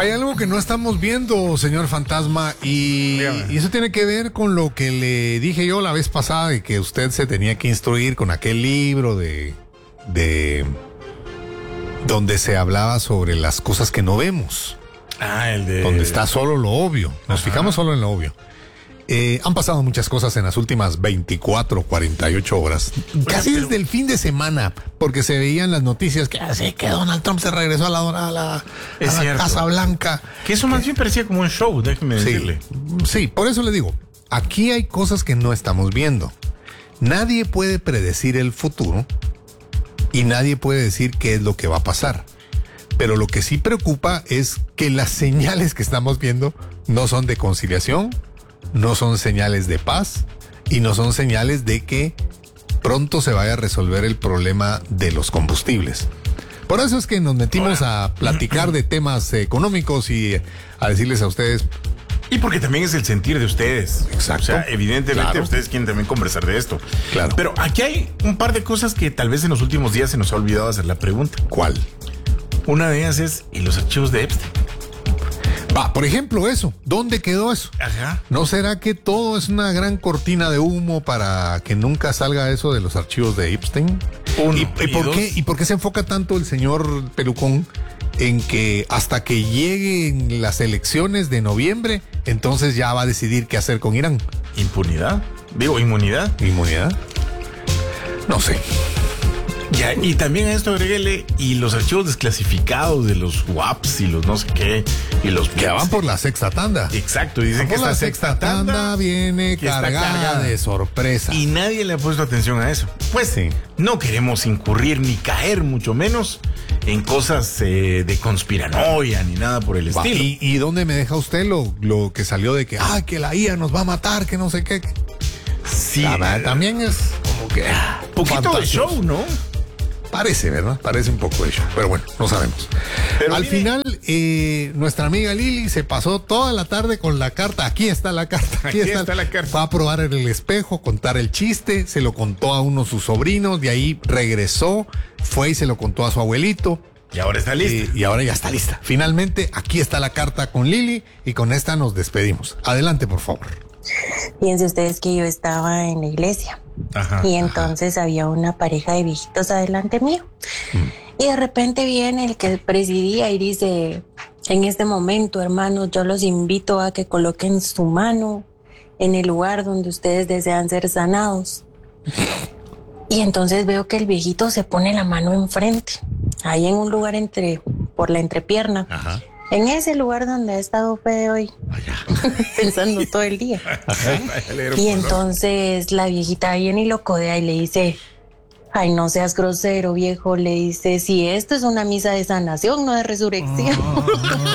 Hay algo que no estamos viendo, señor Fantasma, y eso tiene que ver con lo que le dije yo la vez pasada, de que usted se tenía que instruir con aquel libro de donde se hablaba sobre las cosas que no vemos. El de... Donde está solo lo obvio. Nos fijamos solo en lo obvio. Han pasado muchas cosas en las últimas 24, 48 horas. Casi desde el fin de semana, porque se veían las noticias que Donald Trump se regresó a la Casa Blanca. Que eso más bien parecía como un show, déjeme decirle. Sí, por eso le digo, aquí hay cosas que no estamos viendo. Nadie puede predecir el futuro y nadie puede decir qué es lo que va a pasar. Pero lo que sí preocupa es que las señales que estamos viendo no son de conciliación, no son señales de paz y no son señales de que pronto se vaya a resolver el problema de los combustibles. Por eso es que nos metimos a platicar de temas económicos y a decirles a ustedes. Y porque también es el sentir de ustedes. Exacto. O sea, evidentemente ustedes quieren también conversar de esto. Claro. Pero aquí hay un par de cosas que tal vez en los últimos días se nos ha olvidado hacer la pregunta. ¿Cuál? Una de ellas es, ¿y los archivos de Epstein? Por ejemplo, eso. ¿Dónde quedó eso? Ajá. ¿No será que todo es una gran cortina de humo para que nunca salga eso de los archivos de Epstein? ¿Y por qué se enfoca tanto el señor Pelucón en que hasta que lleguen las elecciones de noviembre, entonces ya va a decidir qué hacer con Irán? ¿Impunidad? Digo, ¿inmunidad? ¿Inmunidad? No sé. Ya, y también a esto agréguele, y los archivos desclasificados de los WAPs y los no sé qué, y los que van por la sexta tanda. Exacto, dicen que esta sexta tanda viene cargada de sorpresa. Y nadie le ha puesto atención a eso. Pues sí, no queremos incurrir ni caer, mucho menos en cosas de conspiranoia ni nada por el estilo. ¿Y dónde me deja usted lo que salió de que la IA nos va a matar, que no sé qué? Sí. También es como que poquito de show, ¿no? Parece, ¿verdad? Parece un poco de show, pero bueno, no sabemos. Pero al final, nuestra amiga Lili se pasó toda la tarde con la carta. Aquí está la carta. Aquí está la carta. Va a probar en el espejo, contar el chiste, se lo contó a uno de sus sobrinos, de ahí regresó, fue y se lo contó a su abuelito. Y ahora está lista. Y ahora ya está lista. Finalmente, aquí está la carta con Lili y con esta nos despedimos. Adelante, por favor. Fíjense ustedes que yo estaba en la iglesia. Y entonces había una pareja de viejitos adelante mío. Y de repente viene el que presidía y dice: en este momento, hermanos, yo los invito a que coloquen su mano en el lugar donde ustedes desean ser sanados. Y entonces veo que el viejito se pone la mano enfrente, ahí en un lugar por la entrepierna. En ese lugar donde ha estado Fede hoy, pensando todo el día. Y entonces la viejita viene y lo codea y le dice: ay, no seas grosero, viejo. Le dice: si esto es una misa de sanación, no de resurrección.